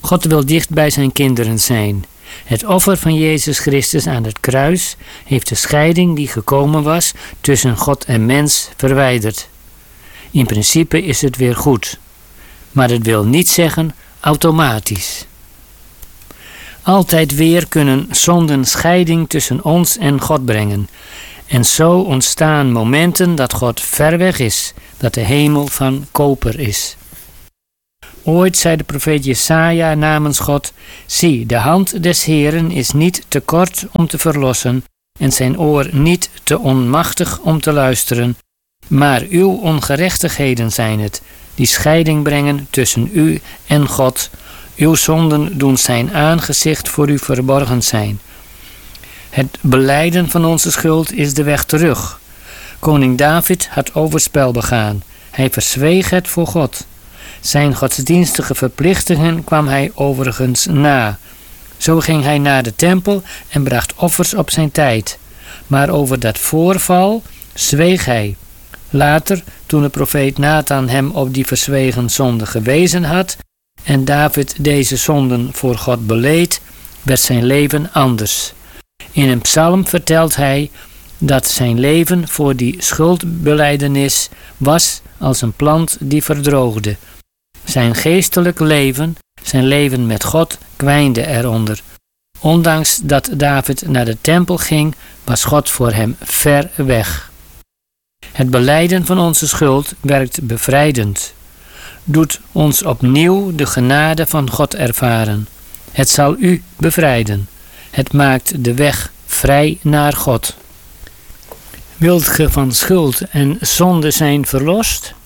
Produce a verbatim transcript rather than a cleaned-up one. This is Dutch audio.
God wil dicht bij zijn kinderen zijn. Het offer van Jezus Christus aan het kruis heeft de scheiding die gekomen was tussen God en mens verwijderd. In principe is het weer goed, maar het wil niet zeggen automatisch. Altijd weer kunnen zonden scheiding tussen ons en God brengen. En zo ontstaan momenten dat God ver weg is, dat de hemel van koper is. Ooit zei de profeet Jesaja namens God: zie, de hand des Heeren is niet te kort om te verlossen en zijn oor niet te onmachtig om te luisteren, maar uw ongerechtigheden zijn het, die scheiding brengen tussen u en God. Uw zonden doen zijn aangezicht voor u verborgen zijn. Het belijden van onze schuld is de weg terug. Koning David had overspel begaan. Hij verzweeg het voor God. Zijn godsdienstige verplichtingen kwam hij overigens na. Zo ging hij naar de tempel en bracht offers op zijn tijd. Maar over dat voorval zweeg hij. Later, toen de profeet Nathan hem op die verzwegen zonde gewezen had en David deze zonden voor God beleed, werd zijn leven anders. In een psalm vertelt hij dat zijn leven voor die schuldbelijdenis was als een plant die verdroogde. Zijn geestelijk leven, zijn leven met God, kwijnde eronder. Ondanks dat David naar de tempel ging, was God voor hem ver weg. Het belijden van onze schuld werkt bevrijdend. Doet ons opnieuw de genade van God ervaren. Het zal u bevrijden. Het maakt de weg vrij naar God. Wilt ge van schuld en zonde zijn verlost?